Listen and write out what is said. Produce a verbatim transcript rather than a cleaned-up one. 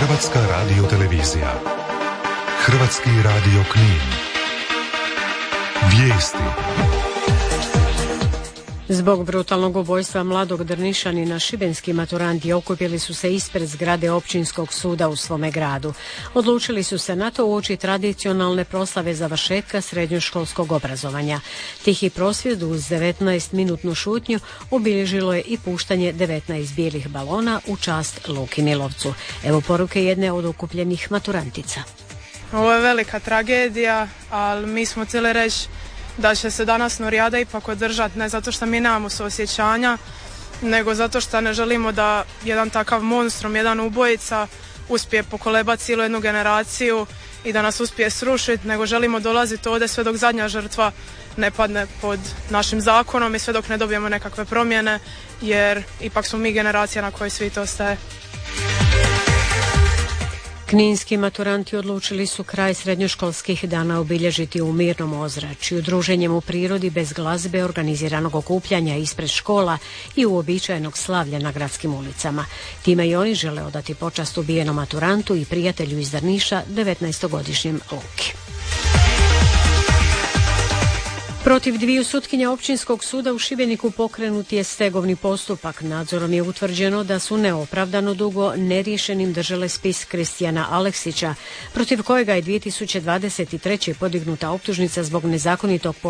Hrvatska radiotelevizija. Hrvatski radio Knin. Vijesti. Zbog brutalnog ubojstva mladog Drnišanina, šibenski maturanti okupili su se ispred zgrade općinskog suda u svome gradu. Odlučili su se na to uoči tradicionalne proslave završetka srednjoškolskog obrazovanja. Tihi prosvjed uz devetnaestminutnu šutnju obilježilo je i puštanje devetnaest bijelih balona u čast Luki Milovcu. Evo poruke jedne od okupljenih maturantica. Ovo je velika tragedija, ali mi smo htjeli reći da će se danas Norijada ipak održati, ne zato što mi nemamo suosjećanja, nego zato što ne želimo da jedan takav monstrum, jedan ubojica uspije pokolebati cijelu jednu generaciju i da nas uspije srušiti, nego želimo dolaziti ovdje sve dok zadnja žrtva ne padne pod našim zakonom i sve dok ne dobijemo nekakve promjene, jer ipak smo mi generacija na kojoj svi to ostaje. Kninski maturanti odlučili su kraj srednjoškolskih dana obilježiti u mirnom ozračju, druženjem u prirodi bez glazbe, organiziranog okupljanja ispred škola i uobičajenog slavlja na gradskim ulicama. Time i oni žele odati počast ubijenom maturantu i prijatelju iz Drniša, devetnaestogodišnjem Luki. Protiv dviju sutkinja općinskog suda u Šibeniku pokrenut je stegovni postupak. Nadzorom je utvrđeno da su neopravdano dugo neriješenim držale spis Kristijana Aleksića, protiv kojega je dvije tisuće dvadeset treće. podignuta optužnica zbog nezakonitog